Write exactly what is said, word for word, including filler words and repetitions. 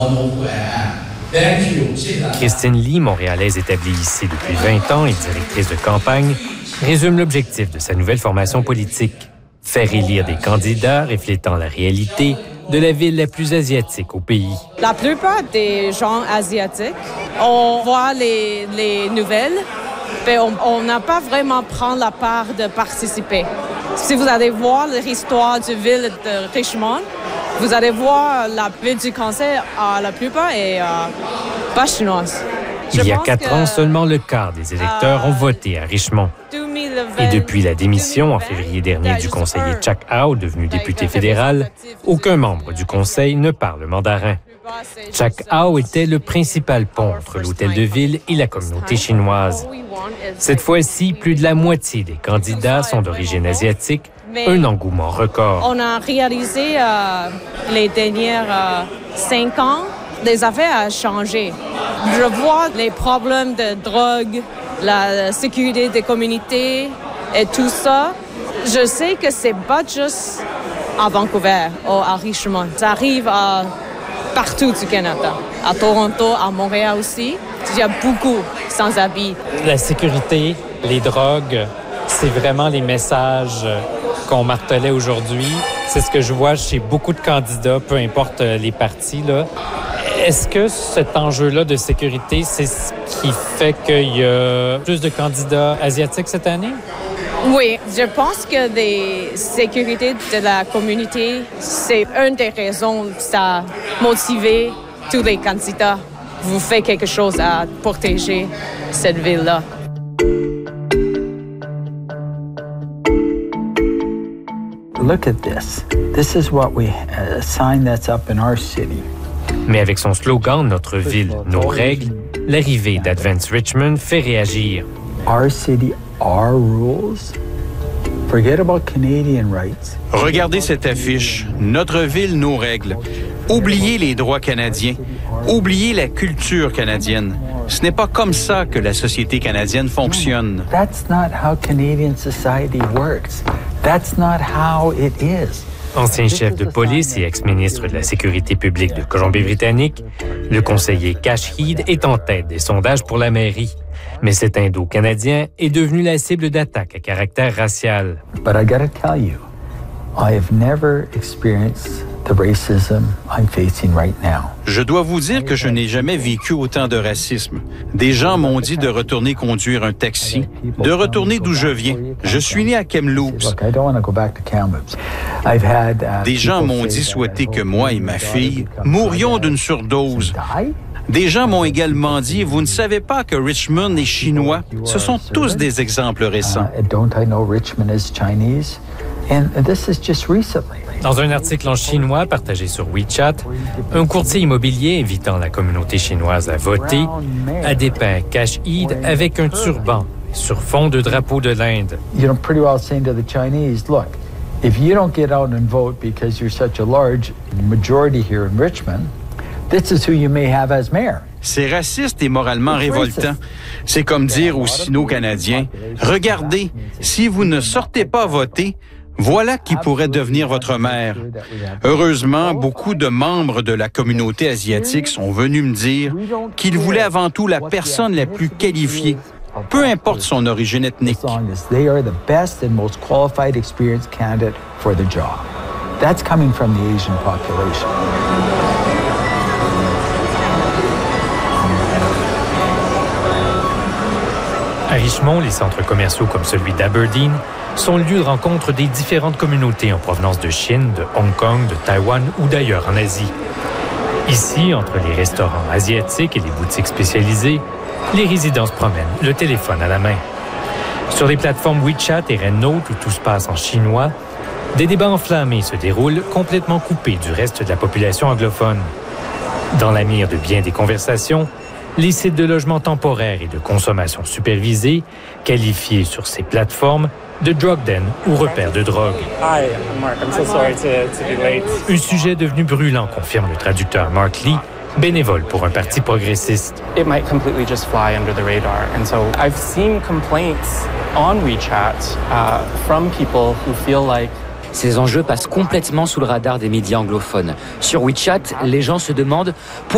Christine Lee, montréalaise établie ici depuis vingt ans et directrice de campagne, résume l'objectif de sa nouvelle formation politique. Faire élire des candidats reflétant la réalité de la ville la plus asiatique au pays. La plupart des gens asiatiques, on voit les, les nouvelles, mais on n'a pas vraiment pris la part de participer. Si vous allez voir l'histoire de la ville de Richmond, vous allez voir la ville du conseil, euh, la plupart est euh, pas chinoise. Il y a quatre ans, seulement le quart des électeurs ont voté à Richmond. Et depuis la démission en février dernier du conseiller Chuck Howe, devenu député fédéral, aucun membre du conseil ne parle mandarin. Chuck Howe était le principal pont entre l'hôtel de ville et la communauté chinoise. Cette fois-ci, plus de la moitié des candidats sont d'origine asiatique, un engouement record. On a réalisé euh, les derniers euh, cinq ans, les affaires ont changé. Je vois les problèmes de drogue, la sécurité des communautés et tout ça. Je sais que c'est pas juste à Vancouver ou à Richmond. Ça arrive à partout du Canada. À Toronto, à Montréal aussi. Il y a beaucoup sans-abri. La sécurité, les drogues, c'est vraiment les messages qu'on martelait aujourd'hui. C'est ce que je vois chez beaucoup de candidats, peu importe les partis, là. Est-ce que cet enjeu-là de sécurité, c'est ce qui fait qu'il y a plus de candidats asiatiques cette année? Oui, je pense que la sécurité de la communauté, c'est une des raisons que ça a motivé tous les candidats. Vous faites quelque chose à protéger cette ville-là. Look at this. This is what we a sign that's up in our city. Mais avec son slogan « Notre ville, nos règles », l'arrivée d'Advance Richmond fait réagir. Our city, our rules. Forget about Canadian rights. Regardez cette affiche. Notre ville, nos règles. Oubliez les droits canadiens. Oubliez la culture canadienne. Ce n'est pas comme ça que la société canadienne fonctionne. That's not how Canadian society works. That's not how it is. Ancien chef de police et ex-ministre de la Sécurité publique de Colombie-Britannique, le conseiller Kash Heed est en tête des sondages pour la mairie. Mais cet Indo-Canadien est devenu la cible d'attaques à caractère racial. But I gotta tell you, I have never experienced the racism I'm facing right now. Je dois vous dire que je n'ai jamais vécu autant de racisme. Des gens m'ont dit de retourner conduire un taxi, de retourner d'où je viens. Je suis né à Kamloops. Des gens m'ont dit souhaiter que moi et ma fille mourions d'une surdose. Des gens m'ont également dit, vous ne savez pas que Richmond est chinois. Ce sont tous des exemples récents. Dans un article en chinois partagé sur WeChat, un courtier immobilier invitant la communauté chinoise à voter a dépeint Kash Heed avec un turban sur fond de drapeau de l'Inde. You know, pretty well saying to the Chinese, look, if you don't get out and vote because you're such a large majority here in Richmond, this is who you may have as mayor. C'est raciste et moralement révoltant. C'est comme dire aux Sino-Canadiens, regardez, si vous ne sortez pas voter, voilà qui pourrait devenir votre maire. Heureusement, beaucoup de membres de la communauté asiatique sont venus me dire qu'ils voulaient avant tout la personne la plus qualifiée, peu importe son origine ethnique. That's coming from the Asian population. À Richmond, les centres commerciaux comme celui d'Aberdeen sont le lieu de rencontre des différentes communautés en provenance de Chine, de Hong Kong, de Taïwan ou d'ailleurs en Asie. Ici, entre les restaurants asiatiques et les boutiques spécialisées, les résidents se promènent, le téléphone à la main. Sur les plateformes WeChat et Rennote, où tout se passe en chinois, des débats enflammés se déroulent, complètement coupés du reste de la population anglophone. Dans la mire de bien des conversations, les sites de logement temporaire et de consommation supervisée, qualifiés sur ces plateformes de drug den ou repères de drogue. Hi, I'm Mark. I'm so sorry to, to be late. Un sujet devenu brûlant, confirme le traducteur Mark Lee, bénévole pour un parti progressiste. It might completely just fly under the radar. And so I've seen complaints on WeChat uh, from people who feel like Ces enjeux passent complètement sous le radar des médias anglophones. Sur WeChat, les gens se demandent pourquoi